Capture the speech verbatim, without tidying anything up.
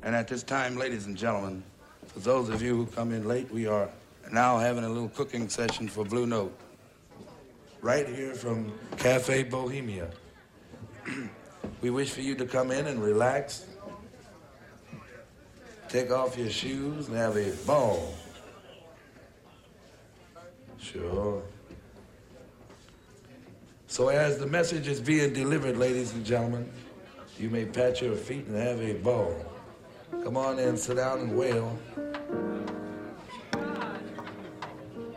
And at this time, ladies and gentlemen, for those of you who come in late, we are now having a little cooking session for Blue Note. Right here from Cafe Bohemia. We wish for you to come in and relax, take off your shoes and have a ball. Sure. So as the message is being delivered, ladies and gentlemen, you may pat your feet and have a ball. Come on in, sit down and wail.